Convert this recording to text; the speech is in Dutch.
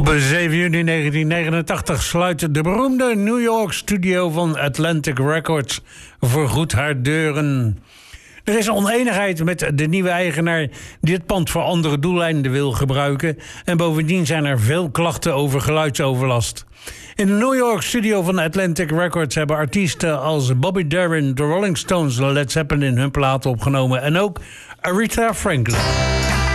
Op 7 juni 1989 sluit de beroemde New York studio van Atlantic Records voorgoed haar deuren. Er is onenigheid met de nieuwe eigenaar die het pand voor andere doeleinden wil gebruiken. En bovendien zijn er veel klachten over geluidsoverlast. In de New York studio van Atlantic Records hebben artiesten als Bobby Darin, The Rolling Stones, Led Zeppelin hun platen opgenomen. En ook Aretha Franklin.